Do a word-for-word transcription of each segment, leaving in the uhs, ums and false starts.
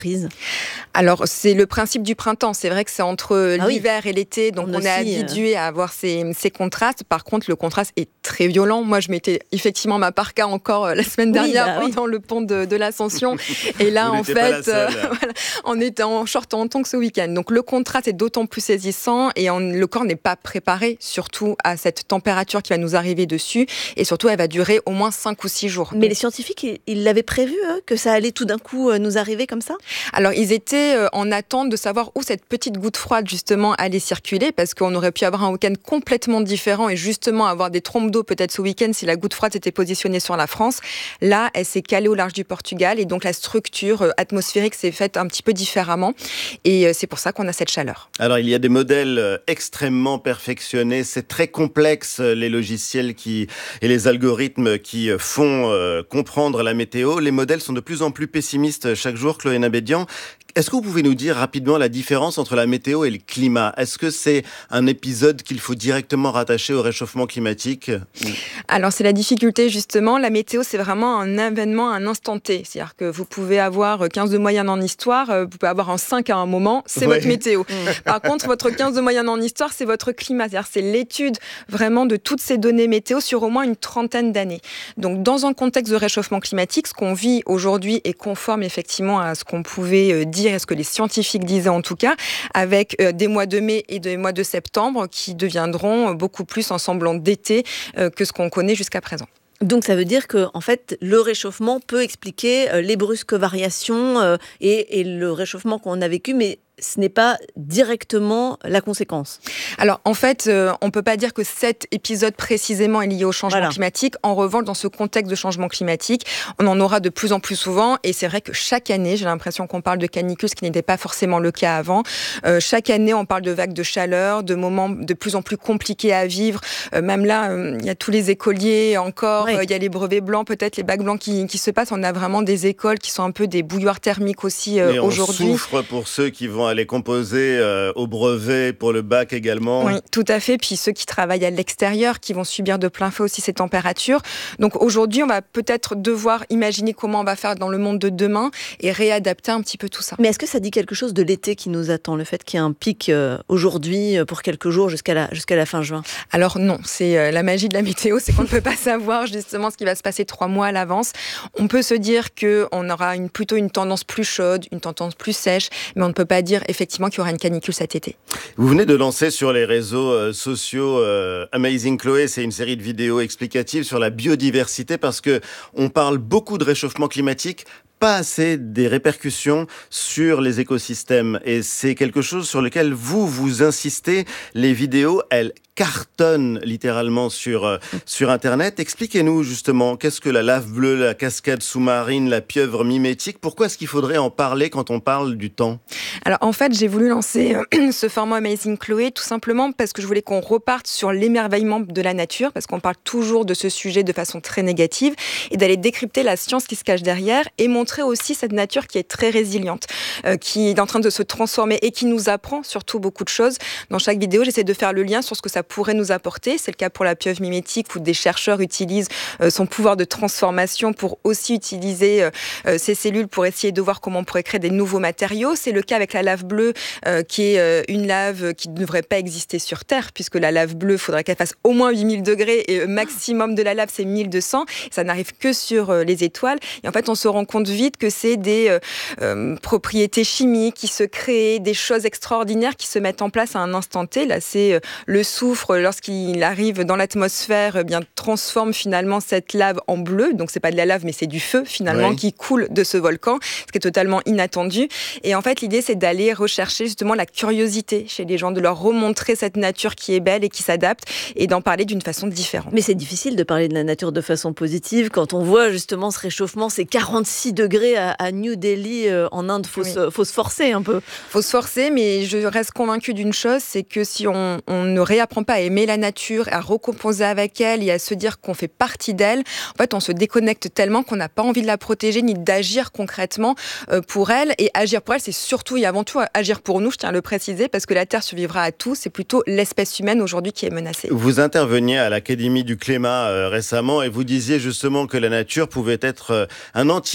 Alors, c'est le principe du printemps. C'est vrai que c'est entre ah l'hiver oui. et l'été, donc on, on est aussi, habitué euh... à avoir ces, ces contrastes. Par contre, le contraste est très violent. Moi, je mettais effectivement ma parka encore euh, la semaine dernière oui, bah pendant oui. le pont de, de l'Ascension. Et là, Vous en fait, euh, voilà, on était en short en tongs ce week-end. Donc, le contraste est d'autant plus saisissant et on, le corps n'est pas préparé, surtout à cette température qui va nous arriver dessus. Et surtout, elle va durer au moins cinq ou six jours. Mais donc, les scientifiques, ils l'avaient prévu, eux, que ça allait tout d'un coup nous arriver comme ça ? Alors, ils étaient en attente de savoir où cette petite goutte froide, justement, allait circuler, parce qu'on aurait pu avoir un week-end complètement différent et justement avoir des trompes d'eau peut-être ce week-end si la goutte froide s'était positionnée sur la France. Là, elle s'est calée au large du Portugal et donc la structure atmosphérique s'est faite un petit peu différemment et c'est pour ça qu'on a cette chaleur. Alors, il y a des modèles extrêmement perfectionnés. C'est très complexe, les logiciels qui, et les algorithmes qui font euh, comprendre la météo. Les modèles sont de plus en plus pessimistes chaque jour, Chloé Nabédian. Est-ce que vous pouvez nous dire rapidement la différence entre la météo et le climat ? Est-ce que c'est un épisode qu'il faut directement rattacher au réchauffement climatique ? Alors, c'est la difficulté, justement. La météo, c'est vraiment un événement à un instant T. C'est-à-dire que vous pouvez avoir quinze de moyenne en histoire, vous pouvez avoir un cinq à un moment, c'est ouais. votre météo. Par contre, votre quinze de moyenne en histoire, c'est votre climat. C'est-à-dire c'est l'étude vraiment de toutes ces données météo sur au moins une trentaine d'années. Donc, dans un contexte de réchauffement climatique, ce qu'on vit aujourd'hui est conforme effectivement à ce qu'on pouvait dire est ce que les scientifiques disaient en tout cas, avec euh, des mois de mai et des mois de septembre qui deviendront beaucoup plus en semblant d'été euh, que ce qu'on connaît jusqu'à présent. Donc ça veut dire que en fait le réchauffement peut expliquer euh, les brusques variations euh, et, et le réchauffement qu'on a vécu, mais ce n'est pas directement la conséquence. Alors, en fait, euh, on ne peut pas dire que cet épisode précisément est lié au changement voilà. climatique. En revanche, dans ce contexte de changement climatique, on en aura de plus en plus souvent. Et c'est vrai que chaque année, j'ai l'impression qu'on parle de canicule, ce qui n'était pas forcément le cas avant. Euh, chaque année, on parle de vagues de chaleur, de moments de plus en plus compliqués à vivre. Euh, même là, il euh, y a tous les écoliers encore, il oui. euh, y a les brevets blancs, peut-être les bacs blancs qui, qui se passent. On a vraiment des écoles qui sont un peu des bouilloires thermiques aussi euh, aujourd'hui. Et on souffre pour ceux qui vont aller composer euh, au brevet, pour le bac également. Oui, tout à fait. Puis ceux qui travaillent à l'extérieur, qui vont subir de plein fouet aussi ces températures. Donc aujourd'hui, on va peut-être devoir imaginer comment on va faire dans le monde de demain et réadapter un petit peu tout ça. Mais est-ce que ça dit quelque chose de l'été qui nous attend, le fait qu'il y ait un pic euh, aujourd'hui pour quelques jours jusqu'à la, jusqu'à la fin juin ? Alors non, c'est euh, la magie de la météo, c'est qu'on ne peut pas savoir justement ce qui va se passer trois mois à l'avance. On peut se dire qu'on aura une, plutôt une tendance plus chaude, une tendance plus sèche, mais on ne peut pas dire effectivement qu'il y aura une canicule cet été. Vous venez de lancer sur les réseaux euh, sociaux euh, Amazing Chloé, c'est une série de vidéos explicatives sur la biodiversité parce que on parle beaucoup de réchauffement climatique, pas assez des répercussions sur les écosystèmes. Et c'est quelque chose sur lequel vous, vous insistez. Les vidéos, elles cartonnent littéralement sur, euh, sur Internet. Expliquez-nous justement, qu'est-ce que la lave bleue, la cascade sous-marine, la pieuvre mimétique ? Pourquoi est-ce qu'il faudrait en parler quand on parle du temps ? Alors en fait, j'ai voulu lancer euh, ce format Amazing Chloé tout simplement parce que je voulais qu'on reparte sur l'émerveillement de la nature, parce qu'on parle toujours de ce sujet de façon très négative, et d'aller décrypter la science qui se cache derrière et montrer aussi cette nature qui est très résiliente, euh, qui est en train de se transformer et qui nous apprend surtout beaucoup de choses. Dans chaque vidéo, j'essaie de faire le lien sur ce que ça pourrait nous apporter. C'est le cas pour la pieuvre mimétique où des chercheurs utilisent euh, son pouvoir de transformation pour aussi utiliser euh, ces cellules pour essayer de voir comment on pourrait créer des nouveaux matériaux. C'est le cas avec la lave bleue euh, qui est euh, une lave qui ne devrait pas exister sur Terre puisque la lave bleue, il faudrait qu'elle fasse au moins huit mille degrés et le maximum de la lave, c'est mille deux cents. Ça n'arrive que sur euh, les étoiles. Et en fait, on se rend compte vite que c'est des euh, euh, propriétés chimiques qui se créent, des choses extraordinaires qui se mettent en place à un instant T. Là, c'est euh, le soufre, lorsqu'il arrive dans l'atmosphère, eh bien, transforme finalement cette lave en bleu. Donc, c'est pas de la lave, mais c'est du feu finalement oui. qui coule de ce volcan, ce qui est totalement inattendu. Et en fait, l'idée, c'est d'aller rechercher justement la curiosité chez les gens, de leur remontrer cette nature qui est belle et qui s'adapte et d'en parler d'une façon différente. Mais c'est difficile de parler de la nature de façon positive quand on voit justement ce réchauffement, ces quarante-six degrés à, à New Delhi euh, en Inde. Faut, oui. se, faut se forcer un peu. Faut se forcer, mais je reste convaincue d'une chose, c'est que si on, on ne réapprend pas à aimer la nature, à recomposer avec elle et à se dire qu'on fait partie d'elle, en fait, on se déconnecte tellement qu'on n'a pas envie de la protéger ni d'agir concrètement euh, pour elle. Et agir pour elle, c'est surtout et avant tout agir pour nous, je tiens à le préciser, parce que la Terre survivra à tout. C'est plutôt l'espèce humaine aujourd'hui qui est menacée. Vous interveniez à l'Académie du climat euh, récemment et vous disiez justement que la nature pouvait être euh, un antidote aux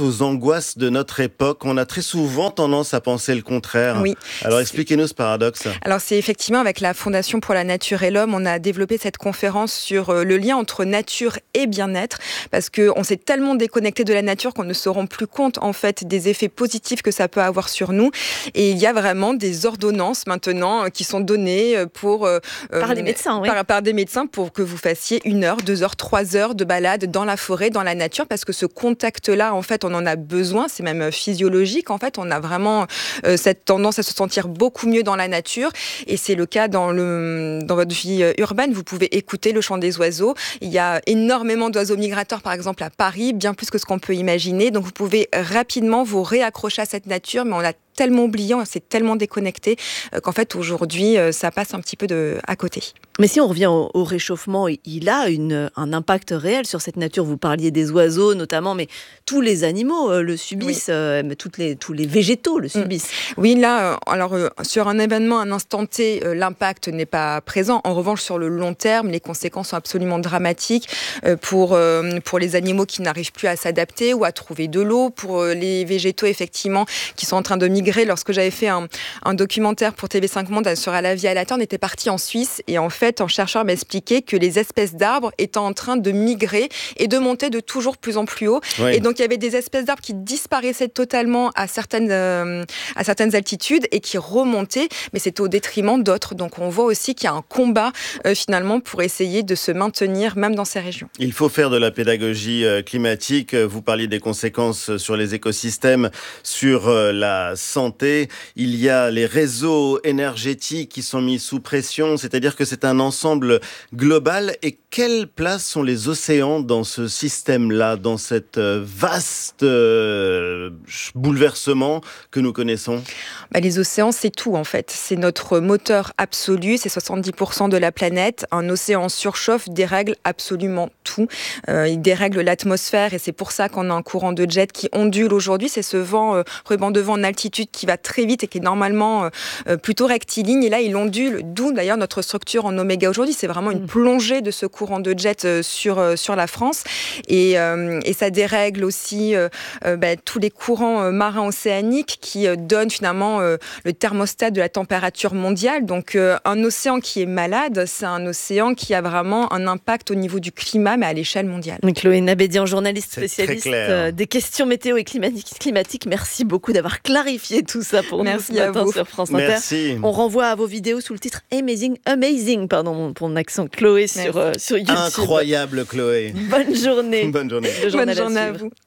aux angoisses de notre époque. On a très souvent tendance à penser le contraire. Oui. Alors expliquez-nous ce paradoxe. Alors c'est effectivement avec la Fondation pour la Nature et l'Homme, on a développé cette conférence sur le lien entre nature et bien-être, parce qu'on s'est tellement déconnecté de la nature qu'on ne se rend plus compte en fait des effets positifs que ça peut avoir sur nous. Et il y a vraiment des ordonnances maintenant qui sont données pour euh, par les médecins, oui. par, par des médecins pour que vous fassiez une heure, deux heures, trois heures de balade dans la forêt, dans la nature, parce que ce contact-là, en fait, on en a besoin. C'est même physiologique. En fait, on a vraiment euh, cette tendance à se sentir beaucoup mieux dans la nature. Et c'est le cas dans le dans votre vie urbaine. Vous pouvez écouter le chant des oiseaux. Il y a énormément d'oiseaux migrateurs, par exemple à Paris, bien plus que ce qu'on peut imaginer. Donc, vous pouvez rapidement vous réaccrocher à cette nature, mais on a tellement oublié, on s'est tellement déconnecté euh, qu'en fait aujourd'hui euh, ça passe un petit peu de, à côté. Mais si on revient au, au réchauffement, il a une, un impact réel sur cette nature. Vous parliez des oiseaux notamment, mais tous les animaux euh, le subissent, oui. euh, toutes les, tous les végétaux le subissent. Mmh. Oui, là, euh, alors euh, sur un événement, un instant T, euh, l'impact n'est pas présent. En revanche, sur le long terme, les conséquences sont absolument dramatiques euh, pour, euh, pour les animaux qui n'arrivent plus à s'adapter ou à trouver de l'eau, pour euh, les végétaux effectivement qui sont en train de migrer. Lorsque j'avais fait un, un documentaire pour T V cinq Monde sur la vie à la Terre, on était parti en Suisse et en fait, un chercheur m'a expliqué que les espèces d'arbres étaient en train de migrer et de monter de toujours plus en plus haut. Oui. Et donc, il y avait des espèces d'arbres qui disparaissaient totalement à certaines, euh, à certaines altitudes et qui remontaient, mais c'était au détriment d'autres. Donc, on voit aussi qu'il y a un combat euh, finalement pour essayer de se maintenir même dans ces régions. Il faut faire de la pédagogie euh, climatique. Vous parliez des conséquences sur les écosystèmes, sur euh, la santé. Il y a les réseaux énergétiques qui sont mis sous pression, c'est-à-dire que c'est un ensemble global. Et quelle place sont les océans dans ce système-là, dans cette vaste euh, bouleversement que nous connaissons ? Bah, les océans, c'est tout en fait. C'est notre moteur absolu, c'est soixante-dix pour cent de la planète. Un océan surchauffe, dérègle absolument tout. Euh, il dérègle l'atmosphère et c'est pour ça qu'on a un courant de jet qui ondule aujourd'hui. C'est ce vent, euh, ruban de vent en altitude qui va très vite et qui est normalement euh, plutôt rectiligne. Et là, il ondule, d'où d'ailleurs notre structure en oméga aujourd'hui. C'est vraiment une plongée de ce courant de jet euh, sur, euh, sur la France. Et, euh, et ça dérègle aussi euh, euh, bah, tous les courants euh, marins océaniques qui euh, donnent finalement euh, le thermostat de la température mondiale. Donc, euh, un océan qui est malade, c'est un océan qui a vraiment un impact au niveau du climat, mais à l'échelle mondiale. Chloé Nabédian, journaliste spécialiste euh, des questions météo et climatiques. Merci beaucoup d'avoir clarifié tout ça pour Merci nous ce matin vous. Sur France Inter. Merci. On renvoie à vos vidéos sous le titre Amazing, Amazing, pardon pour mon accent, Chloé sur, euh, sur YouTube. Incroyable, Chloé. Bonne journée. Bonne journée. Bonne journée à vous.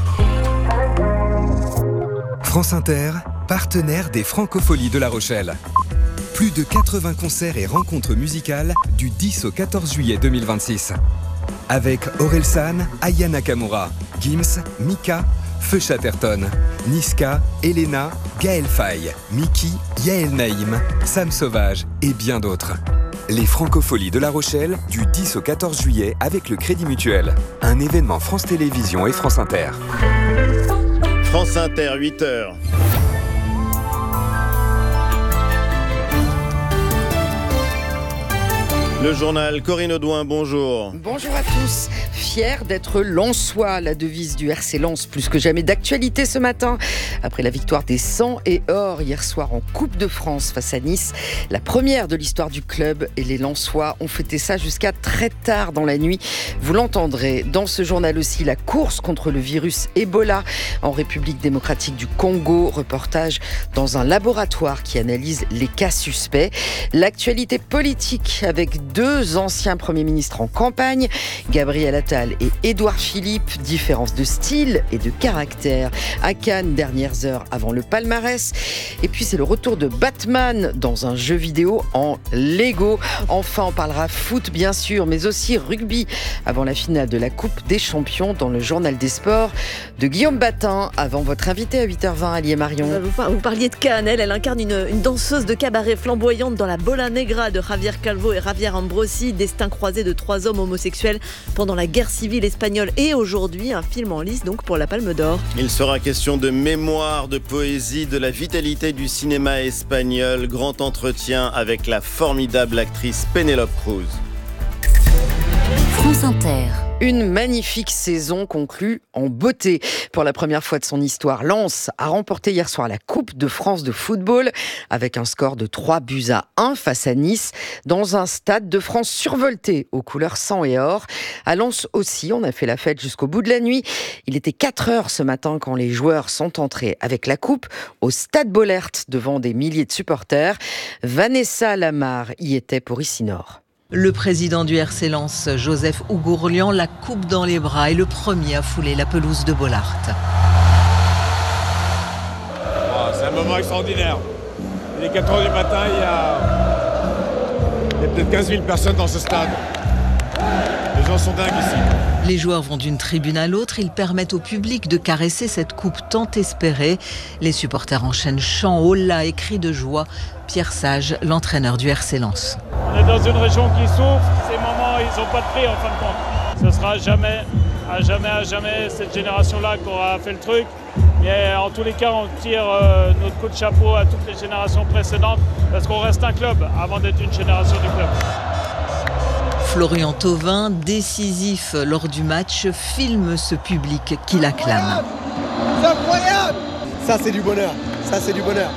France Inter, partenaire des Francopholies de La Rochelle. Plus de quatre-vingts concerts et rencontres musicales du dix au quatorze juillet deux mille vingt-six. Avec Orelsan, Aya Nakamura, Gims, Mika, Feu Chatterton, Niska, Elena, Gaël Faye, Miki, Yael Naïm, Sam Sauvage et bien d'autres. Les Francopholies de La Rochelle du dix au quatorze juillet avec le Crédit Mutuel. Un événement France Télévisions et France Inter. France Inter, huit heures. Le journal, Corinne Audouin, bonjour. Bonjour à tous. Fier d'être Lensois, la devise du R C Lens, plus que jamais d'actualité ce matin. Après la victoire des cent et or hier soir en Coupe de France face à Nice, la première de l'histoire du club, et les Lensois ont fêté ça jusqu'à très tard dans la nuit. Vous l'entendrez dans ce journal aussi, la course contre le virus Ebola en République démocratique du Congo. Reportage dans un laboratoire qui analyse les cas suspects. L'actualité politique avec deux anciens premiers ministres en campagne, Gabriel Attal et Édouard Philippe. Différence de style et de caractère à Cannes, dernières heures avant le palmarès. Et puis c'est le retour de Batman dans un jeu vidéo en Lego. Enfin, on parlera foot bien sûr, mais aussi rugby avant la finale de la Coupe des Champions dans le journal des sports de Guillaume Batin. Avant votre invité à huit heures vingt, Ali et Marion. Vous parliez de Cannes, elle, elle incarne une, une danseuse de cabaret flamboyante dans la Bola Negra de Javier Calvo et Javier Ambrosi, destin croisé de trois hommes homosexuels pendant la guerre civile espagnole. Et aujourd'hui, un film en lice donc pour la Palme d'Or. Il sera question de mémoire, de poésie, de la vitalité du cinéma espagnol. Grand entretien avec la formidable actrice Penélope Cruz. France Inter. Une magnifique saison conclue en beauté. Pour la première fois de son histoire, Lens a remporté hier soir la Coupe de France de football avec un score de trois buts à un face à Nice dans un stade de France survolté aux couleurs sang et or. À Lens aussi, on a fait la fête jusqu'au bout de la nuit. Il était quatre heures ce matin quand les joueurs sont entrés avec la coupe au stade Bollaert devant des milliers de supporters. Vanessa Lamar y était pour Ici Nord. Le président du R C Lens, Joseph Ougourlian, la coupe dans les bras, est le premier à fouler la pelouse de Bollaert. Oh, c'est un moment extraordinaire. Il est quatre heures du matin, il y a, il y a peut-être quinze mille personnes dans ce stade. Les gens sont dingues ici. Les joueurs vont d'une tribune à l'autre, ils permettent au public de caresser cette coupe tant espérée. Les supporters enchaînent chants, hollas et cris de joie. Pierre Sage, l'entraîneur du R C Lens. On est dans une région qui souffre, ces moments ils n'ont pas de prix en fin de compte. Ce sera jamais, à jamais, à jamais cette génération-là qui aura fait le truc. Mais en tous les cas, on tire euh, notre coup de chapeau à toutes les générations précédentes parce qu'on reste un club avant d'être une génération du club. Florian Thauvin, décisif lors du match, filme ce public qui l'acclame. C'est incroyable! Ça c'est du bonheur, ça c'est du bonheur.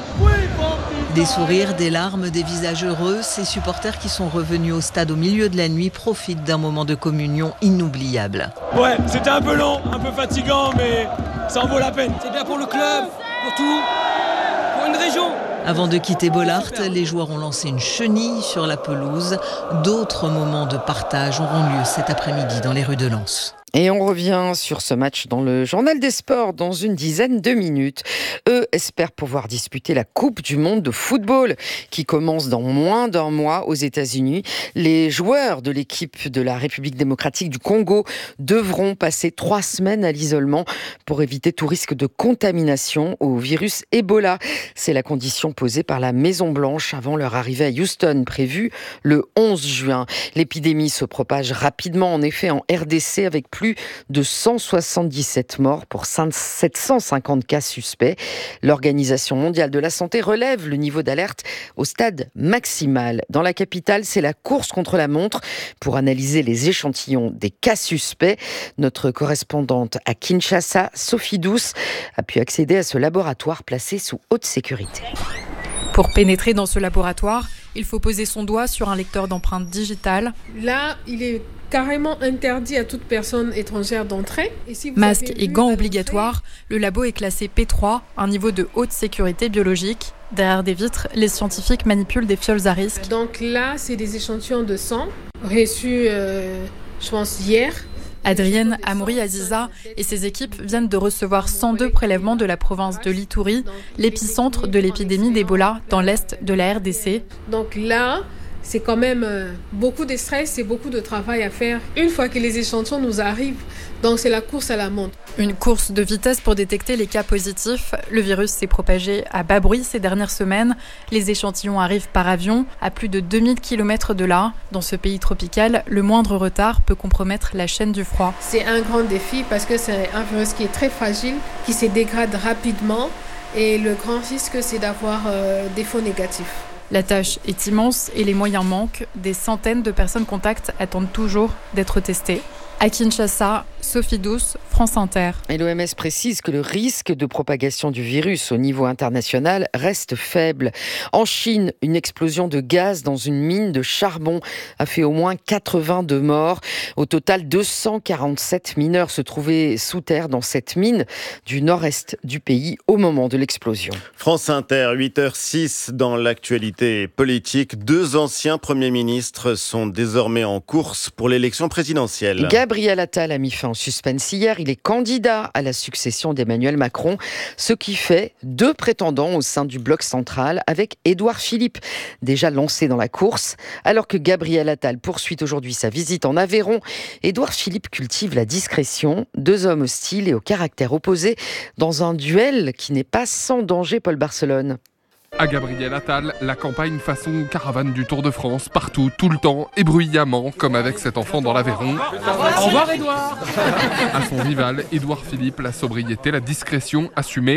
Des sourires, des larmes, des visages heureux, ces supporters qui sont revenus au stade au milieu de la nuit profitent d'un moment de communion inoubliable. Ouais, c'était un peu long, un peu fatigant, mais ça en vaut la peine. C'est bien pour le club, pour tout, pour une région. Avant de quitter Bollaert, les joueurs ont lancé une chenille sur la pelouse. D'autres moments de partage auront lieu cet après-midi dans les rues de Lens. Et on revient sur ce match dans le Journal des Sports dans une dizaine de minutes. Eux espèrent pouvoir disputer la Coupe du Monde de football qui commence dans moins d'un mois aux États-Unis. Les joueurs de l'équipe de la République démocratique du Congo devront passer trois semaines à l'isolement pour éviter tout risque de contamination au virus Ebola. C'est la condition posée par la Maison-Blanche avant leur arrivée à Houston, prévue le onze juin. L'épidémie se propage rapidement, en effet, en R D C avec plus Plus de cent soixante-dix-sept morts pour sept cent cinquante cas suspects. L'Organisation mondiale de la santé relève le niveau d'alerte au stade maximal. Dans la capitale, c'est la course contre la montre pour analyser les échantillons des cas suspects. Notre correspondante à Kinshasa, Sophie Douce, a pu accéder à ce laboratoire placé sous haute sécurité. Pour pénétrer dans ce laboratoire, il faut poser son doigt sur un lecteur d'empreintes digitales. Là, il est carrément interdit à toute personne étrangère d'entrer. Et si Masque et gants obligatoires, le labo est classé P trois, un niveau de haute sécurité biologique. Derrière des vitres, les scientifiques manipulent des fioles à risque. Donc là, c'est des échantillons de sang reçus, euh, je pense, hier. Adrienne Amouri Aziza et ses équipes viennent de recevoir cent deux prélèvements de la province de l'Ituri, l'épicentre de l'épidémie d'Ebola dans l'est de la R D C. Donc là, c'est quand même beaucoup de stress et beaucoup de travail à faire une fois que les échantillons nous arrivent. Donc c'est la course à la montre. Une course de vitesse pour détecter les cas positifs. Le virus s'est propagé à bas bruit ces dernières semaines. Les échantillons arrivent par avion à plus de deux mille kilomètres de là. Dans ce pays tropical, le moindre retard peut compromettre la chaîne du froid. C'est un grand défi parce que c'est un virus qui est très fragile, qui se dégrade rapidement. Et le grand risque, c'est d'avoir euh, des faux négatifs. La tâche est immense et les moyens manquent. Des centaines de personnes contacts attendent toujours d'être testées. À Kinshasa, Sophie Douce, France Inter. Et l'O M S précise que le risque de propagation du virus au niveau international reste faible. En Chine, une explosion de gaz dans une mine de charbon a fait au moins quatre-vingt-deux morts. Au total, deux cent quarante-sept mineurs se trouvaient sous terre dans cette mine du nord-est du pays au moment de l'explosion. France Inter, huit heures six dans l'actualité politique. Deux anciens premiers ministres sont désormais en course pour l'élection présidentielle. Gabriel Attal a mis fin au suspense hier. Il est candidat à la succession d'Emmanuel Macron, ce qui fait deux prétendants au sein du bloc central avec Édouard Philippe, déjà lancé dans la course. Alors que Gabriel Attal poursuit aujourd'hui sa visite en Aveyron, Édouard Philippe cultive la discrétion. Deux hommes hostiles et au caractère opposé dans un duel qui n'est pas sans danger, Paul Barcelone. À Gabriel Attal, la campagne façon caravane du Tour de France, partout, tout le temps, et bruyamment, comme avec cet enfant dans l'Aveyron. Au revoir, Édouard. À son rival, Édouard Philippe, la sobriété, la discrétion assumée.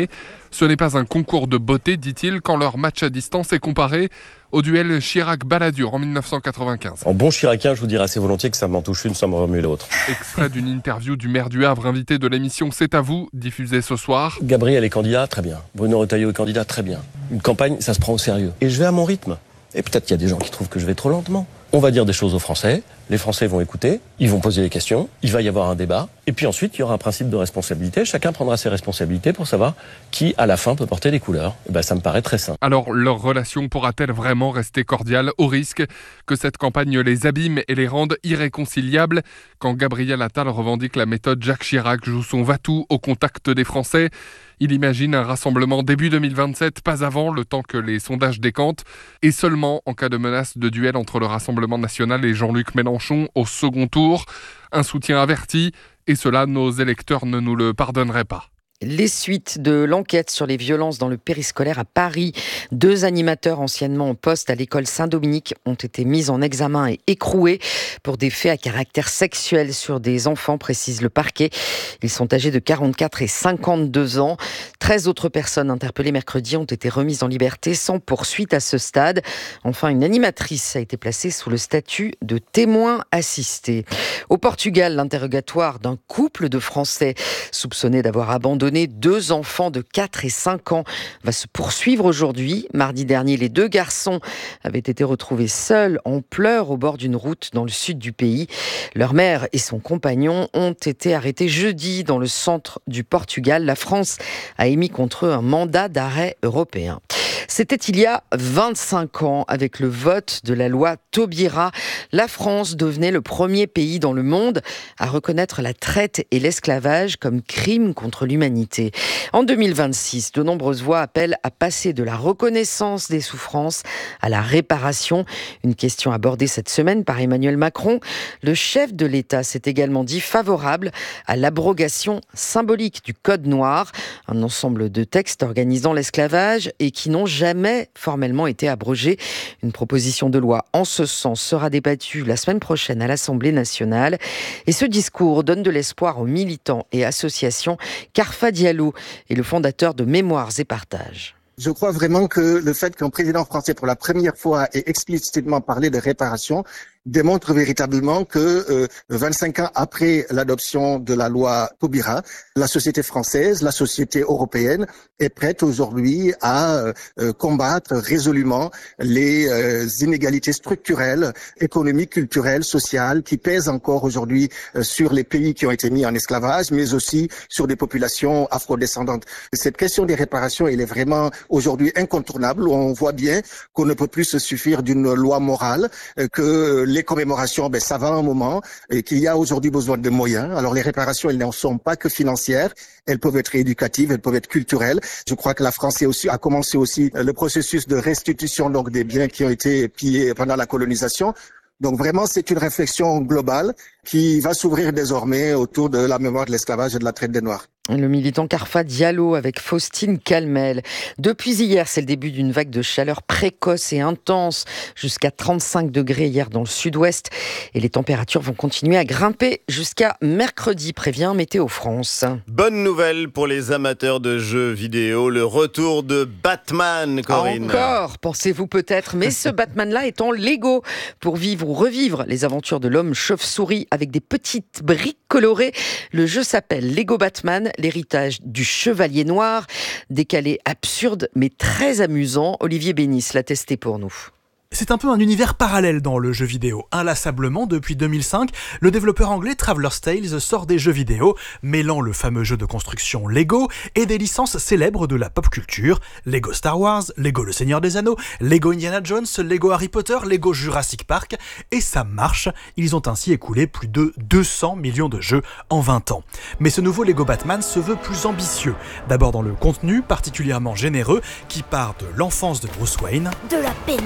Ce n'est pas un concours de beauté, dit-il, quand leur match à distance est comparé au duel Chirac-Balladur en dix-neuf cent quatre-vingt-quinze. En bon chiracien, je vous dirais assez volontiers que ça m'en touche une, ça m'en remue l'autre. Extrait d'une interview du maire du Havre, invité de l'émission C'est à vous, diffusée ce soir. Gabriel est candidat, très bien. Bruno Retailleau est candidat, très bien. Une campagne, ça se prend au sérieux. Et je vais à mon rythme. Et peut-être qu'il y a des gens qui trouvent que je vais trop lentement. On va dire des choses aux Français, les Français vont écouter, ils vont poser des questions, il va y avoir un débat, et puis ensuite il y aura un principe de responsabilité, chacun prendra ses responsabilités pour savoir qui à la fin peut porter les couleurs. Et ben, ça me paraît très sain. Alors leur relation pourra-t-elle vraiment rester cordiale au risque que cette campagne les abîme et les rende irréconciliables? Quand Gabriel Attal revendique la méthode Jacques Chirac joue son va-tout au contact des Français, il imagine un rassemblement début deux mille vingt-sept, pas avant, le temps que les sondages décantent, et seulement en cas de menace de duel entre le Rassemblement national et Jean-Luc Mélenchon au second tour. Un soutien averti, et cela, nos électeurs ne nous le pardonneraient pas. Les suites de l'enquête sur les violences dans le périscolaire à Paris. Deux animateurs anciennement en poste à l'école Saint-Dominique ont été mis en examen et écroués pour des faits à caractère sexuel sur des enfants, précise le parquet. Ils sont âgés de quarante-quatre et cinquante-deux ans. treize autres personnes interpellées mercredi ont été remises en liberté sans poursuite à ce stade. Enfin, une animatrice a été placée sous le statut de témoin assisté. Au Portugal, l'interrogatoire d'un couple de Français soupçonnés d'avoir abandonné deux enfants de quatre et cinq ans va se poursuivre aujourd'hui. Mardi dernier, les deux garçons avaient été retrouvés seuls en pleurs au bord d'une route dans le sud du pays. Leur mère et son compagnon ont été arrêtés jeudi dans le centre du Portugal. La France a émis contre eux un mandat d'arrêt européen. C'était il y a vingt-cinq ans, avec le vote de la loi Taubira. La France devenait le premier pays dans le monde à reconnaître la traite et l'esclavage comme crimes contre l'humanité. En deux mille vingt-six, de nombreuses voix appellent à passer de la reconnaissance des souffrances à la réparation. Une question abordée cette semaine par Emmanuel Macron. Le chef de l'État s'est également dit favorable à l'abrogation symbolique du Code noir, un ensemble de textes organisant l'esclavage et qui n'ont jamais formellement été abrogés. Une proposition de loi en ce sens sera débattue la semaine prochaine à l'Assemblée nationale. Et ce discours donne de l'espoir aux militants et associations. Carfa Diallo est le fondateur de Mémoires et Partages. Je crois vraiment que le fait qu'un président français pour la première fois ait explicitement parlé de réparation démontre véritablement que euh, vingt-cinq ans après l'adoption de la loi Taubira, la société française, la société européenne est prête aujourd'hui à euh, combattre résolument les euh, inégalités structurelles, économiques, culturelles, sociales qui pèsent encore aujourd'hui euh, sur les pays qui ont été mis en esclavage, mais aussi sur des populations afrodescendantes. Cette question des réparations, elle est vraiment aujourd'hui incontournable. On voit bien qu'on ne peut plus se suffire d'une loi morale, euh, que les commémorations, ben, ça va un moment, et qu'il y a aujourd'hui besoin de moyens. Alors les réparations, elles n'en sont pas que financières, elles peuvent être éducatives, elles peuvent être culturelles. Je crois que la France est aussi, a commencé aussi le processus de restitution donc des biens qui ont été pillés pendant la colonisation. Donc vraiment, c'est une réflexion globale qui va s'ouvrir désormais autour de la mémoire de l'esclavage et de la traite des Noirs. Le militant Carfa Diallo avec Faustine Calmel. Depuis hier, c'est le début d'une vague de chaleur précoce et intense, jusqu'à trente-cinq degrés hier dans le sud-ouest. Et les températures vont continuer à grimper jusqu'à mercredi, prévient Météo France. Bonne nouvelle pour les amateurs de jeux vidéo, le retour de Batman, Corinne. Encore, pensez-vous peut-être, mais ce Batman-là est en Lego pour vivre ou revivre les aventures de l'homme chauve-souris avec des petites briques colorées. Le jeu s'appelle Lego Batman, l'héritage du chevalier noir, décalé, absurde, mais très amusant. Olivier Bénis l'a testé pour nous. C'est un peu un univers parallèle dans le jeu vidéo. Inlassablement, depuis deux mille cinq, le développeur anglais Traveller's Tales sort des jeux vidéo, mêlant le fameux jeu de construction Lego et des licences célèbres de la pop culture. Lego Star Wars, Lego Le Seigneur des Anneaux, Lego Indiana Jones, Lego Harry Potter, Lego Jurassic Park. Et ça marche. Ils ont ainsi écoulé plus de deux cents millions de jeux en vingt ans. Mais ce nouveau Lego Batman se veut plus ambitieux. D'abord dans le contenu particulièrement généreux qui part de l'enfance de Bruce Wayne. De la pénombre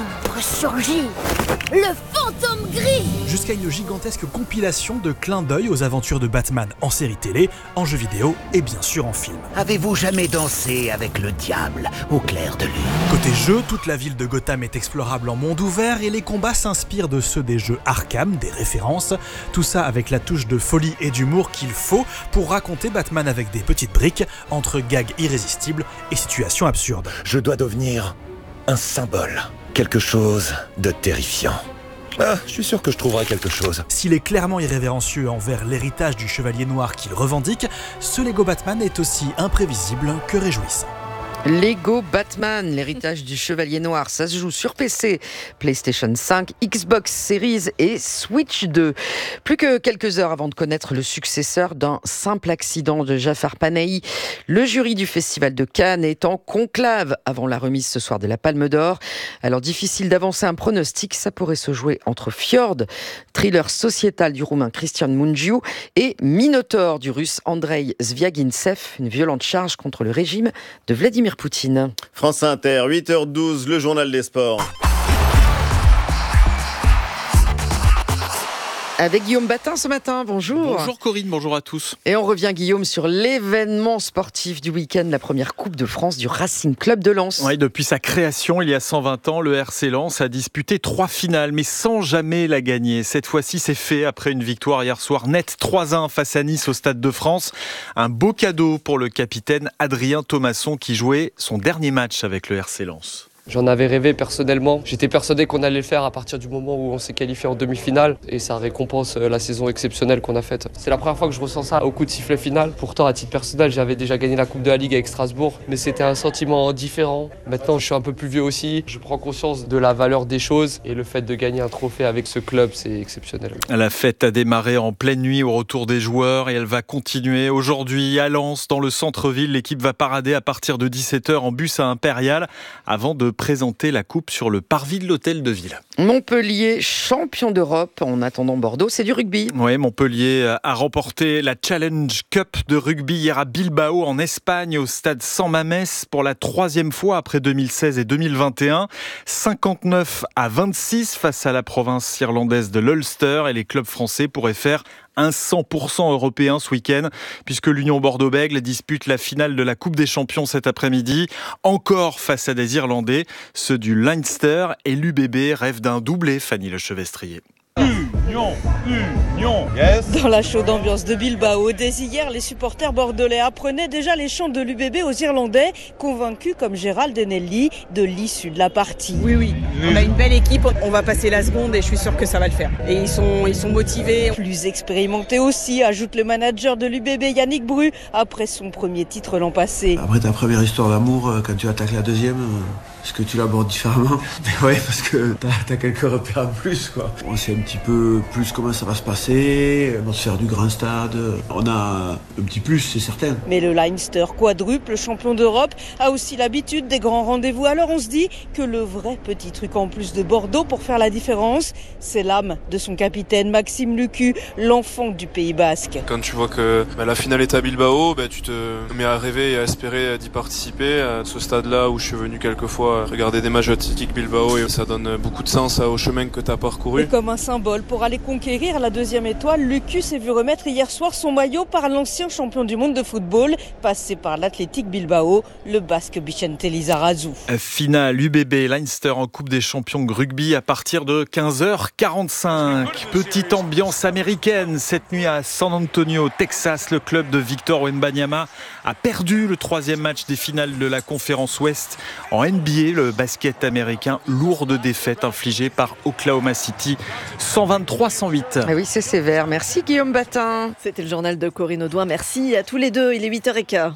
surgit le fantôme gris. Jusqu'à une gigantesque compilation de clins d'œil aux aventures de Batman en série télé, en jeu vidéo et bien sûr en film. Avez-vous jamais dansé avec le diable au clair de lune? Côté jeu, toute la ville de Gotham est explorable en monde ouvert et les combats s'inspirent de ceux des jeux Arkham, des références. Tout ça avec la touche de folie et d'humour qu'il faut pour raconter Batman avec des petites briques, entre gags irrésistibles et situations absurdes. Je dois devenir un symbole, quelque chose de terrifiant. Ah, je suis sûr que je trouverai quelque chose. S'il est clairement irrévérencieux envers l'héritage du Chevalier Noir qu'il revendique, ce Lego Batman est aussi imprévisible que réjouissant. Lego Batman, l'héritage du Chevalier Noir, ça se joue sur P C, PlayStation cinq, Xbox Series et Switch deux. Plus que quelques heures avant de connaître le successeur d'un simple accident de Jafar Panahi. Le jury du Festival de Cannes est en conclave avant la remise ce soir de la Palme d'Or. Alors difficile d'avancer un pronostic, ça pourrait se jouer entre Fjord, thriller sociétal du Roumain Cristian Mungiu, et Minotaur du Russe Andrei Zvyagintsev, une violente charge contre le régime de Vladimir Poutine. France Inter, huit heures douze, le journal des sports. Avec Guillaume Batin ce matin, bonjour. Bonjour Corinne, bonjour à tous. Et on revient Guillaume sur l'événement sportif du week-end, la première Coupe de France du Racing Club de Lens. Oui, depuis sa création il y a cent vingt ans, le R C Lens a disputé trois finales, mais sans jamais la gagner. Cette fois-ci, c'est fait après une victoire hier soir nette trois un face à Nice au Stade de France. Un beau cadeau pour le capitaine Adrien Thomasson qui jouait son dernier match avec le R C Lens. J'en avais rêvé personnellement. J'étais persuadé qu'on allait le faire à partir du moment où on s'est qualifié en demi-finale et ça récompense la saison exceptionnelle qu'on a faite. C'est la première fois que je ressens ça au coup de sifflet final. Pourtant, à titre personnel, j'avais déjà gagné la Coupe de la Ligue avec Strasbourg, mais c'était un sentiment différent. Maintenant, je suis un peu plus vieux aussi. Je prends conscience de la valeur des choses et le fait de gagner un trophée avec ce club, c'est exceptionnel. La fête a démarré en pleine nuit au retour des joueurs et elle va continuer aujourd'hui à Lens, dans le centre-ville. L'équipe va parader à partir de dix-sept heures en bus à Impérial avant de présenter la coupe sur le parvis de l'hôtel de ville. Montpellier, champion d'Europe. En attendant Bordeaux, c'est du rugby. Oui, Montpellier a remporté la Challenge Cup de rugby hier à Bilbao en Espagne au stade San Mamés pour la troisième fois après deux mille seize et deux mille vingt et un. cinquante-neuf à vingt-six face à la province irlandaise de l'Ulster et les clubs français pourraient faire un cent pour cent européen ce week-end, puisque l'Union Bordeaux-Bègles dispute la finale de la Coupe des Champions cet après-midi, encore face à des Irlandais. Ceux du Leinster et l'U B B rêvent d'un doublé, Fanny Lechevestrier. Union, Union, yes. Dans la chaude ambiance de Bilbao, dès hier, les supporters bordelais apprenaient déjà les chants de l'U B B aux Irlandais, convaincus comme Gérald Denelli de l'issue de la partie. Oui, oui, on a une belle équipe, on va passer la seconde et je suis sûr que ça va le faire. Et ils sont, ils sont motivés. Plus expérimentés aussi, ajoute le manager de l'U B B, Yannick Bru, après son premier titre l'an passé. Après ta première histoire d'amour, quand tu attaques la deuxième, est-ce que tu l'abordes différemment? Mais ouais, parce que t'as, t'as quelques repères en plus, quoi. On sait un petit peu plus comment ça va se passer, on va se faire du grand stade. On a un petit plus, c'est certain. Mais le Leinster, quadruple champion d'Europe, a aussi l'habitude des grands rendez-vous. Alors on se dit que le vrai petit truc en plus de Bordeaux pour faire la différence, c'est l'âme de son capitaine Maxime Lucu, l'enfant du Pays Basque. Quand tu vois que bah, la finale est à Bilbao, bah, tu te mets à rêver et à espérer d'y participer. À ce stade-là où je suis venu quelques fois regarder des matchs Athletic Bilbao, et ça donne beaucoup de sens au chemin que tu as parcouru. Et comme un symbole pour aller conquérir la deuxième étoile, Lucu s'est vu remettre hier soir son maillot par l'ancien champion du monde de football, passé par l'Athletic Bilbao, le Basque Vicente Lizarazu. Finale U B B Leinster en Coupe des Champions de rugby à partir de quinze heures quarante-cinq. Petite ambiance américaine cette nuit à San Antonio, Texas. Le club de Victor Wembanyama a perdu le troisième match des finales de la conférence Ouest en N B A. Le basket américain, lourde défaite infligée par Oklahoma City, cent vingt-trois à cent huit. Ah oui, c'est sévère. Merci Guillaume Batin. C'était le journal de Corinne Audouin. Merci à tous les deux. Il est huit heures quinze.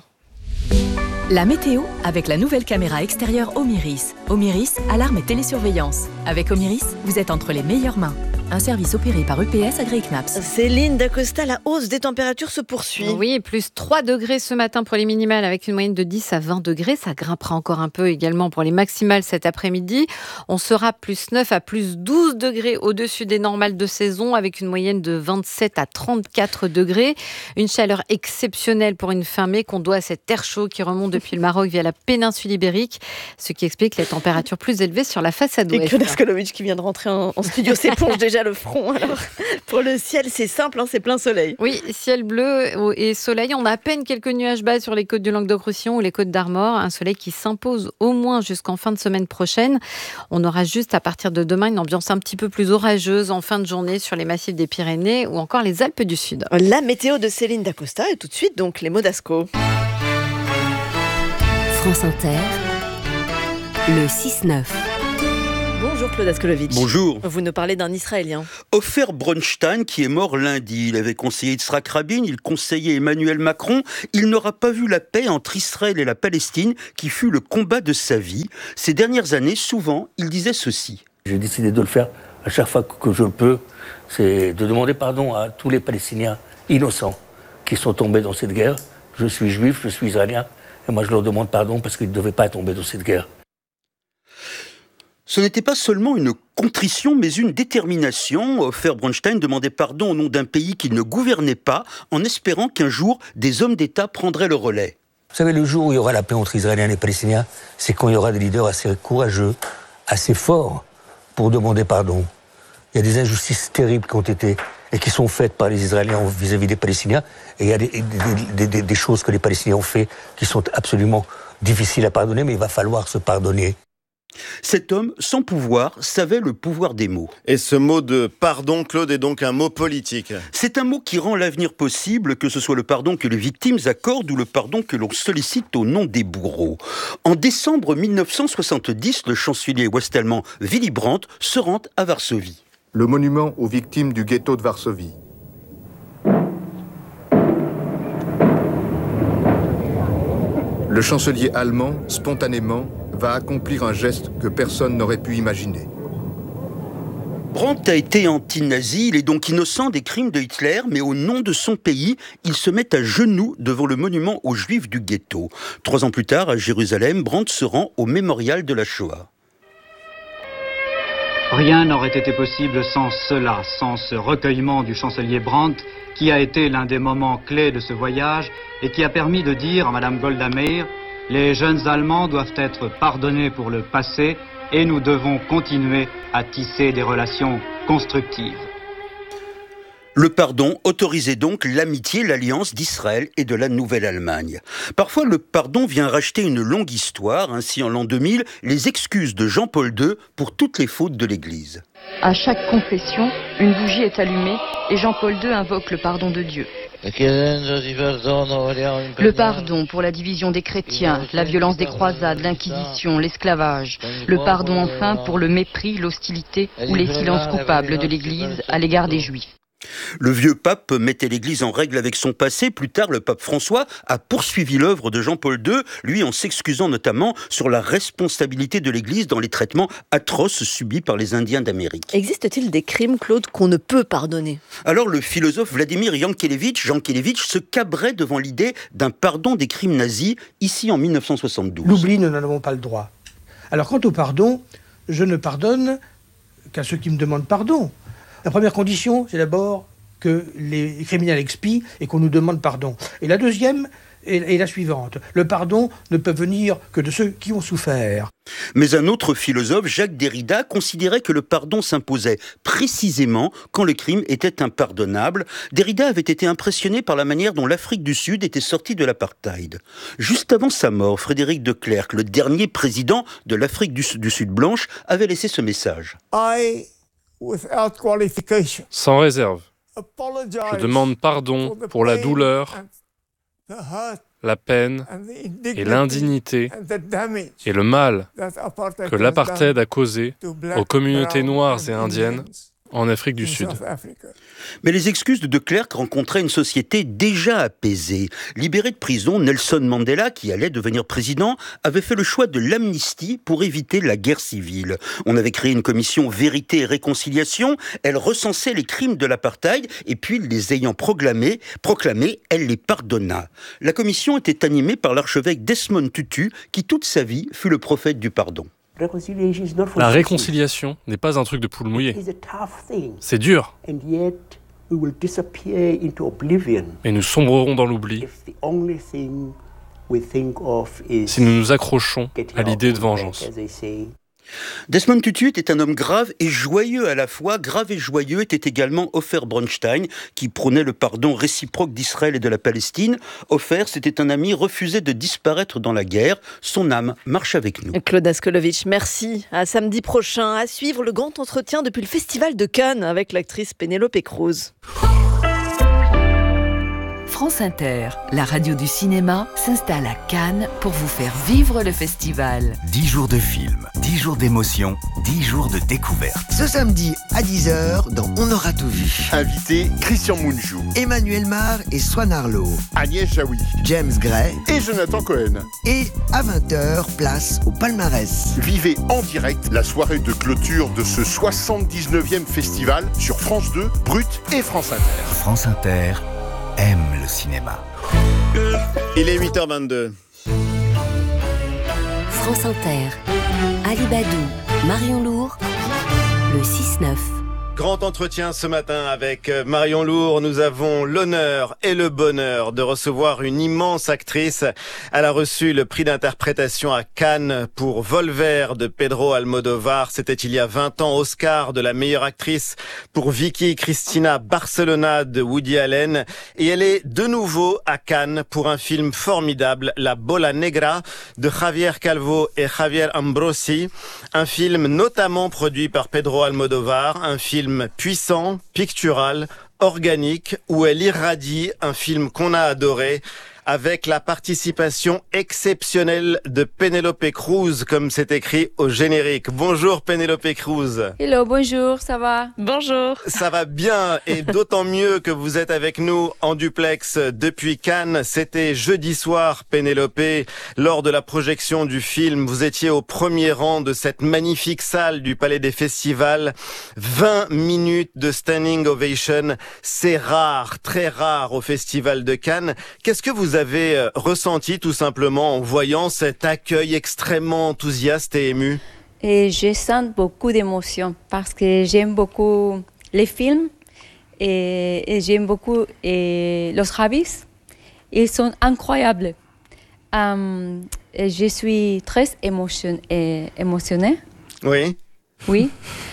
La météo avec la nouvelle caméra extérieure Omiris. Omiris, alarme et télésurveillance. Avec Omiris, vous êtes entre les meilleures mains. un service opéré par E P S agréé C N A P S. Céline Dacosta, la hausse des températures se poursuit. Oui, plus trois degrés ce matin pour les minimales avec une moyenne de dix à vingt degrés. Ça grimpera encore un peu également pour les maximales cet après-midi. On sera plus neuf à plus douze degrés au-dessus des normales de saison avec une moyenne de vingt-sept à trente-quatre degrés. Une chaleur exceptionnelle pour une fin mai qu'on doit à cet air chaud qui remonte depuis le Maroc via la péninsule ibérique, ce qui explique les températures plus élevées sur la façade ouest. Et Claude Askolovic qui vient de rentrer en, en studio s'éponge déjà le front. Alors, pour le ciel, c'est simple, hein, c'est plein soleil. Oui, ciel bleu et soleil. On a à peine quelques nuages bas sur les côtes du Languedoc-Roussillon ou les côtes d'Armor. Un soleil qui s'impose au moins jusqu'en fin de semaine prochaine. On aura juste à partir de demain une ambiance un petit peu plus orageuse en fin de journée sur les massifs des Pyrénées ou encore les Alpes du Sud. La météo de Céline Dacosta et tout de suite donc les mots d'Asco. France Inter, le six neuf. Bonjour Claude Askolovic. Bonjour. Vous nous parlez d'un Israélien. Ofer Bronstein qui est mort lundi. Il avait conseillé Yitzhak Rabin, il conseillait Emmanuel Macron. Il n'aura pas vu la paix entre Israël et la Palestine qui fut le combat de sa vie. Ces dernières années, souvent, il disait ceci. J'ai décidé de le faire à chaque fois que je le peux. C'est de demander pardon à tous les Palestiniens innocents qui sont tombés dans cette guerre. Je suis juif, je suis israélien. Et moi, je leur demande pardon parce qu'ils ne devaient pas tomber dans cette guerre. Ce n'était pas seulement une contrition, mais une détermination. Ofer Bronstein demandait pardon au nom d'un pays qu'il ne gouvernait pas, en espérant qu'un jour, des hommes d'État prendraient le relais. Vous savez, le jour où il y aura la paix entre Israéliens et Palestiniens, c'est quand il y aura des leaders assez courageux, assez forts pour demander pardon. Il y a des injustices terribles qui ont été et qui sont faites par les Israéliens vis-à-vis des Palestiniens. Et il y a des, des, des, des choses que les Palestiniens ont fait qui sont absolument difficiles à pardonner, mais il va falloir se pardonner. Cet homme, sans pouvoir, savait le pouvoir des mots. Et ce mot de pardon, Claude, est donc un mot politique. C'est un mot qui rend l'avenir possible, que ce soit le pardon que les victimes accordent ou le pardon que l'on sollicite au nom des bourreaux. En décembre mille neuf cent soixante-dix, le chancelier ouest-allemand Willy Brandt se rend à Varsovie. Le monument aux victimes du ghetto de Varsovie. Le chancelier allemand, spontanément, va accomplir un geste que personne n'aurait pu imaginer. Brandt a été anti-nazi, il est donc innocent des crimes de Hitler, mais au nom de son pays, il se met à genoux devant le monument aux Juifs du ghetto. Trois ans plus tard, à Jérusalem, Brandt se rend au mémorial de la Shoah. Rien n'aurait été possible sans cela, sans ce recueillement du chancelier Brandt, qui a été l'un des moments clés de ce voyage et qui a permis de dire à Madame Golda Meir: les jeunes Allemands doivent être pardonnés pour le passé et nous devons continuer à tisser des relations constructives. Le pardon autorisait donc l'amitié, l'alliance d'Israël et de la Nouvelle-Allemagne. Parfois, le pardon vient racheter une longue histoire. Ainsi, en l'an deux mille, les excuses de Jean-Paul deux pour toutes les fautes de l'Église. À chaque confession, une bougie est allumée et Jean-Paul deux invoque le pardon de Dieu. Le pardon pour la division des chrétiens, la violence des croisades, l'Inquisition, l'esclavage. Le pardon enfin pour le mépris, l'hostilité ou les silences coupables de l'Église à l'égard des Juifs. Le vieux pape mettait l'Église en règle avec son passé. Plus tard, le pape François a poursuivi l'œuvre de Jean-Paul deux, lui en s'excusant notamment sur la responsabilité de l'Église dans les traitements atroces subis par les Indiens d'Amérique. Existe-t-il des crimes, Claude, qu'on ne peut pardonner ? Alors le philosophe Vladimir Yankelevitch, Jankelevitch se cabrait devant l'idée d'un pardon des crimes nazis, ici en mille neuf cent soixante-douze. L'oubli, nous n'en avons pas le droit. Alors quant au pardon, je ne pardonne qu'à ceux qui me demandent pardon. La première condition, c'est d'abord que les criminels expient et qu'on nous demande pardon. Et la deuxième est la suivante. Le pardon ne peut venir que de ceux qui ont souffert. Mais un autre philosophe, Jacques Derrida, considérait que le pardon s'imposait précisément quand le crime était impardonnable. Derrida avait été impressionné par la manière dont l'Afrique du Sud était sortie de l'apartheid. Juste avant sa mort, Frédéric de Klerk, le dernier président de l'Afrique du, du Sud blanche, avait laissé ce message. I... Sans réserve, je demande pardon pour la douleur, la peine et l'indignité et le mal que l'apartheid a causé aux communautés noires et indiennes en Afrique du Sud. Mais les excuses de De Klerk rencontraient une société déjà apaisée. Libéré de prison, Nelson Mandela, qui allait devenir président, avait fait le choix de l'amnistie pour éviter la guerre civile. On avait créé une commission Vérité et Réconciliation. Elle recensait les crimes de l'apartheid et puis, les ayant proclamés, proclamés, elle les pardonna. La commission était animée par l'archevêque Desmond Tutu, qui toute sa vie fut le prophète du pardon. La réconciliation n'est pas un truc de poule mouillée. C'est dur. Et nous sombrerons dans l'oubli si nous nous accrochons à l'idée de vengeance. Desmond Tutu était un homme grave et joyeux à la fois. Grave et joyeux était également Ofer Bronstein, qui prônait le pardon réciproque d'Israël et de la Palestine. Ofer, c'était un ami refusé de disparaître dans la guerre. Son âme marche avec nous. Claude Askolovitch, merci. À samedi prochain, à suivre le grand entretien depuis le Festival de Cannes avec l'actrice Penélope Cruz. France Inter, la radio du cinéma, s'installe à Cannes pour vous faire vivre le festival. dix jours de films, dix jours d'émotion, dix jours de découverte. Ce samedi à dix heures, dans On aura tout vu. Invité Christian Mungiu, Emmanuel Mar et Swan Arlo, Agnès Jaoui, James Gray et Jonathan Cohen. Et à vingt heures, place au palmarès. Vivez en direct la soirée de clôture de ce soixante-dix-neuvième festival sur France deux, Brut et France Inter. France Inter aime le cinéma. Il est huit heures vingt-deux. France Inter, Ali Badou, Marion Lourd, le six neuf. Grand entretien ce matin avec Marion Lourd. Nous avons l'honneur et le bonheur de recevoir une immense actrice. Elle a reçu le prix d'interprétation à Cannes pour Vol vert de Pedro Almodóvar. C'était il y a vingt ans. Oscar de la meilleure actrice pour Vicky Cristina Barcelona de Woody Allen. Et elle est de nouveau à Cannes pour un film formidable, La Bola Negra de Javier Calvo et Javier Ambrosi. Un film notamment produit par Pedro Almodóvar. Un film puissant, pictural, organique, où elle irradie un film qu'on a adoré, avec la participation exceptionnelle de Penélope Cruz, comme c'est écrit au générique. Bonjour Penélope Cruz. Hello, bonjour, ça va? Bonjour. Ça va bien, et d'autant mieux que vous êtes avec nous en duplex depuis Cannes. C'était jeudi soir, Penélope, lors de la projection du film. Vous étiez au premier rang de cette magnifique salle du Palais des Festivals. vingt minutes de standing ovation. C'est rare, très rare au Festival de Cannes. Qu'est-ce que vous avez ressenti tout simplement en voyant cet accueil extrêmement enthousiaste et ému? Et je sens beaucoup d'émotions parce que j'aime beaucoup les films et, et j'aime beaucoup et Los Javis. Ils sont incroyables. Um, et je suis très émotion, et, émotionnée. Oui. Oui.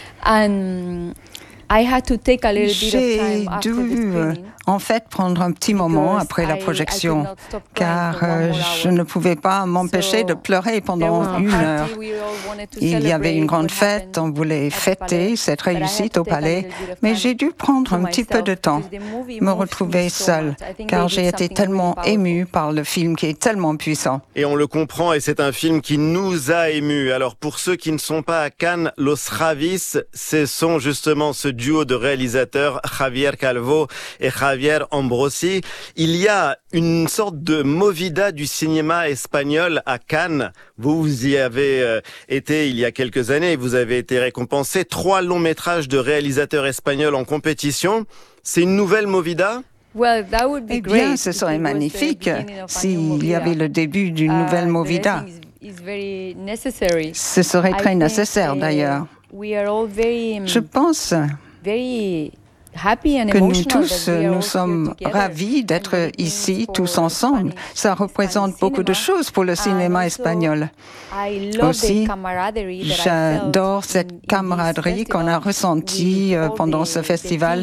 And I had to take a little bit of J'ai time after the dû screening. en fait prendre un petit moment après la projection car euh, je ne pouvais pas m'empêcher de pleurer pendant une heure. Il y avait une grande fête, on voulait fêter cette réussite au palais, mais j'ai dû prendre un petit peu de temps, me retrouver seule car j'ai été tellement émue par le film qui est tellement puissant. Et on le comprend, et c'est un film qui nous a émus. Alors pour ceux qui ne sont pas à Cannes, Los Javis, ce sont justement ce duo de réalisateurs, Javier Calvo et Javier Ambrosi. Il y a une sorte de movida du cinéma espagnol à Cannes. Vous, vous y avez euh, été il y a quelques années. Vous avez été récompensé. Trois longs métrages de réalisateurs espagnols en compétition. C'est une nouvelle movida? Well, that would be Eh bien, great ce if serait it was the magnifique beginning of a new s'il y movida. avait le début d'une nouvelle Uh, movida. but I think it's- it's very necessary. Ce serait I très think, nécessaire uh, d'ailleurs. We are all very, um, Je pense very happy and que nous emotional tous, that we are nous all sommes here together. ravis d'être ici tous ensemble. Ça représente beaucoup de choses pour le cinéma espagnol. I love Aussi, the camaraderie that I felt j'adore in- cette in this camaraderie qu'on a festival ressentie with euh, all pendant the- ce the festival teams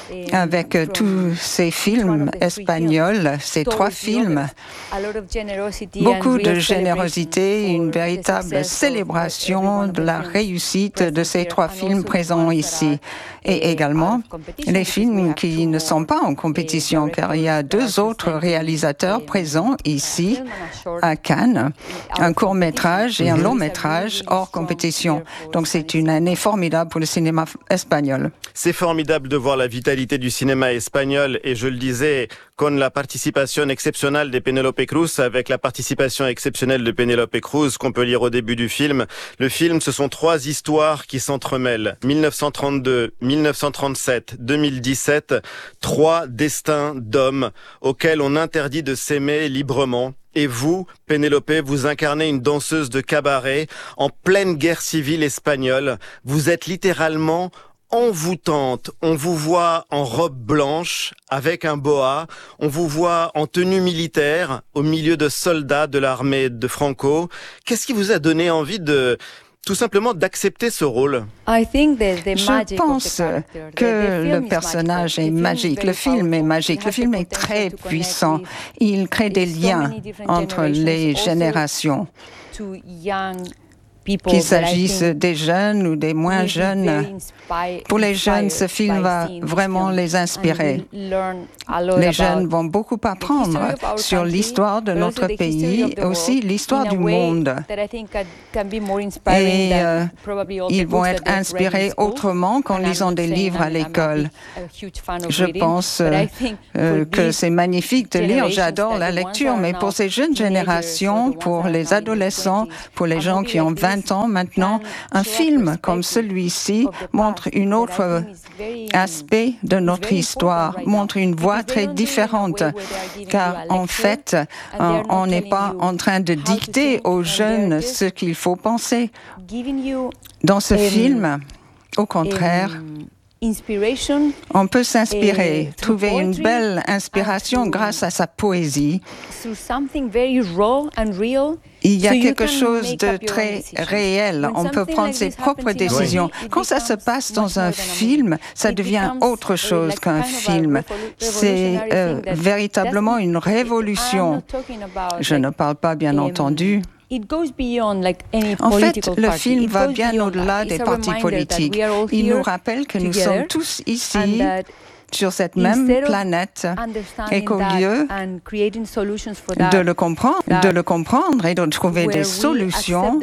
avec tous ces films espagnols, ces trois films. Beaucoup de générosité, une véritable célébration de la réussite de ces trois films présents ici. Et également les films qui ne sont pas en compétition, car il y a deux autres réalisateurs présents ici à Cannes, un court-métrage et un long-métrage hors compétition. Donc c'est une année formidable pour le cinéma espagnol. C'est formidable de voir la vitalité du cinéma espagnol et je le disais, con la participation exceptionnelle de Penélope Cruz, avec la participation exceptionnelle de Penélope Cruz qu'on peut lire au début du film. Le film, ce sont trois histoires qui s'entremêlent. mille neuf cent trente-deux, mille neuf cent trente-sept, deux mille dix-sept, trois destins d'hommes auxquels on interdit de s'aimer librement. Et vous, Pénélope, vous incarnez une danseuse de cabaret en pleine guerre civile espagnole. Vous êtes littéralement envoûtante. On vous voit en robe blanche avec un boa. On vous voit en tenue militaire au milieu de soldats de l'armée de Franco. Qu'est-ce qui vous a donné envie de... tout simplement d'accepter ce rôle? Je pense que le personnage est magique, le film est magique, le film est très puissant. Il crée des liens entre les générations. Qu'il s'agisse des jeunes ou des moins jeunes. Pour les jeunes, ce film va vraiment les inspirer. Les jeunes vont beaucoup apprendre sur l'histoire de notre pays et aussi l'histoire du monde. Et euh, ils vont être inspirés autrement qu'en lisant des livres à l'école. Je pense euh, euh, que c'est magnifique de lire, j'adore la lecture, mais pour ces jeunes générations, pour les adolescents, pour les gens qui ont vingt ans maintenant, un film comme celui-ci montre un autre aspect de notre histoire, montre une voie très différente, car en fait, on n'est pas en train de dicter aux jeunes ce qu'il faut penser. Dans ce film, au contraire, on peut s'inspirer, trouver une belle inspiration grâce à sa poésie. Il y a quelque chose de très réel. On peut prendre ses propres décisions. Quand ça se passe dans un film, ça devient autre chose qu'un film. C'est euh, véritablement une révolution. Je ne parle pas, bien entendu. En fait, le film va bien au-delà des partis politiques. Il nous rappelle que nous sommes tous ici sur cette même planète et qu'au lieu de le comprendre, de le comprendre et de trouver des solutions,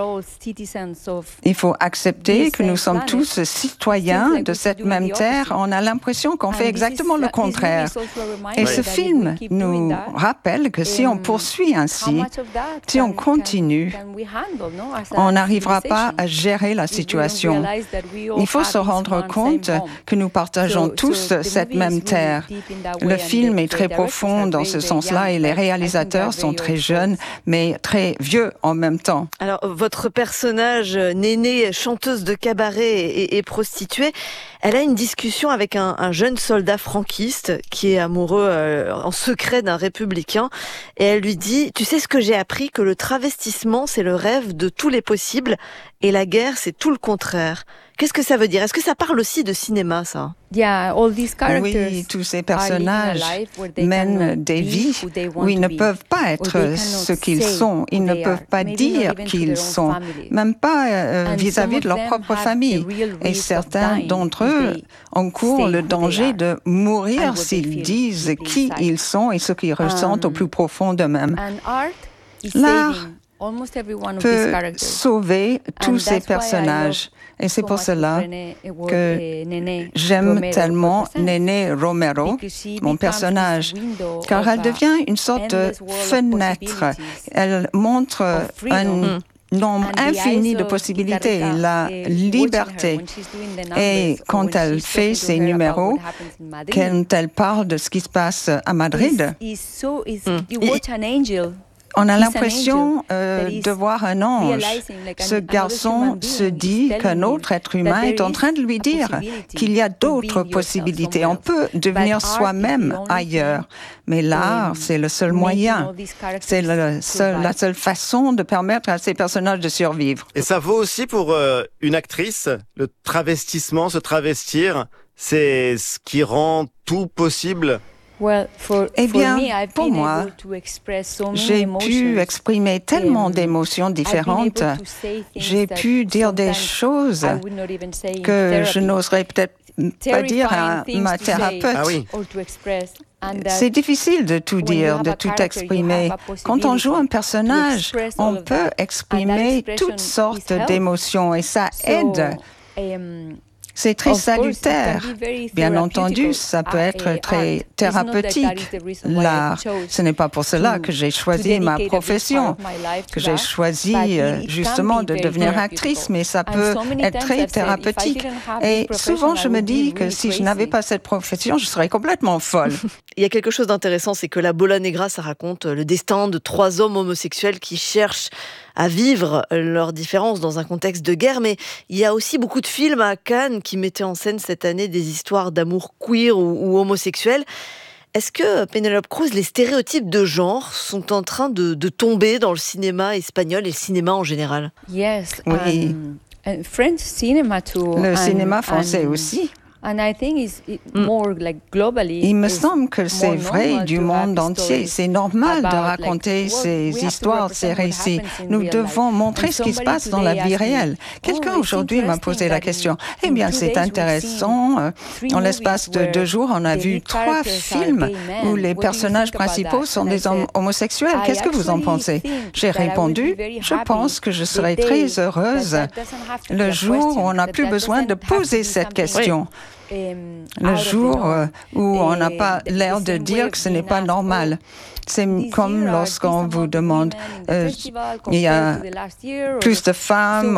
il faut accepter que nous sommes tous citoyens de cette même terre. On a l'impression qu'on fait exactement le contraire. Et ce film nous rappelle que si on poursuit ainsi, si on continue, on n'arrivera pas à gérer la situation. Il faut se rendre compte que nous partageons tous cette même terre. Le film est très profond dans ce sens-là et les réalisateurs sont très jeunes, mais très vieux en même temps. Alors, votre personnage, Néné, chanteuse de cabaret et, et prostituée, elle a une discussion avec un, un jeune soldat franquiste qui est amoureux euh, en secret d'un républicain et elle lui dit « Tu sais ce que j'ai appris, que le travestissement, c'est le rêve de tous les possibles et la guerre, c'est tout le contraire. » Qu'est-ce que ça veut dire? Est-ce que ça parle aussi de cinéma, ça? Oui, tous ces personnages mènent des vies où ils ne peuvent pas être ce qu'ils sont. Ils ne peuvent pas dire qu'ils sont, même pas euh, vis-à-vis de leur propre famille. Et certains d'entre eux encourent le danger de mourir s'ils disent qui ils sont et ce qu'ils ressentent au plus profond d'eux-mêmes. L'art peut sauver tous ces personnages. Et c'est pour cela que j'aime tellement Néné Romero, mon personnage, car elle devient une sorte de fenêtre. Elle montre un nombre infini de possibilités, la liberté. Et quand elle fait ses numéros, quand elle parle de ce qui se passe à Madrid, on a l'impression euh, de voir un ange. Ce garçon se dit qu'un autre être humain est en train de lui dire qu'il y a d'autres possibilités. On peut devenir soi-même ailleurs. Mais l'art, c'est le seul moyen. C'est le seul, la seule façon de permettre à ces personnages de survivre. Et ça vaut aussi pour euh, une actrice, le travestissement, se travestir. C'est ce qui rend tout possible. Eh bien, pour moi, j'ai pu exprimer tellement d'émotions différentes. J'ai pu dire des choses que je n'oserais peut-être pas dire à ma thérapeute. Ah oui. C'est difficile de tout dire, de tout exprimer. Quand on joue un personnage, on peut exprimer toutes sortes d'émotions et ça aide. C'est très salutaire. Bien entendu, ça peut être très thérapeutique, l'art. Ce n'est pas pour cela que j'ai choisi ma profession, que j'ai choisi justement de devenir actrice, mais ça peut être très thérapeutique. Et souvent, je me dis que si je n'avais pas cette profession, je serais complètement folle. Il y a quelque chose d'intéressant, c'est que la Bola Negra, ça raconte le destin de trois hommes homosexuels qui cherchent à vivre leurs différences dans un contexte de guerre, mais il y a aussi beaucoup de films à Cannes qui mettaient en scène cette année des histoires d'amour queer ou, ou homosexuel. Est-ce que, Penélope Cruz, les stéréotypes de genre sont en train de, de tomber dans le cinéma espagnol et le cinéma en général ? Yes, oui. Um, French cinema too, le cinéma français and, aussi. And I think it's more like globally, il me semble que c'est vrai du monde entier. C'est normal de raconter like, ces histoires, ces récits. Nous devons montrer ce qui se passe dans la vie réelle. Quelqu'un aujourd'hui m'a posé la question. Eh bien, c'est intéressant. En l'espace de deux jours, on a vu trois films où les personnages principaux sont des hommes homosexuels. Qu'est-ce que vous en pensez ? J'ai répondu, je pense que je serai très heureuse le jour où on n'a plus besoin de poser cette question. Le jour où on n'a pas l'air de dire que ce n'est pas normal. C'est comme lorsqu'on vous demande, euh, il y a plus de femmes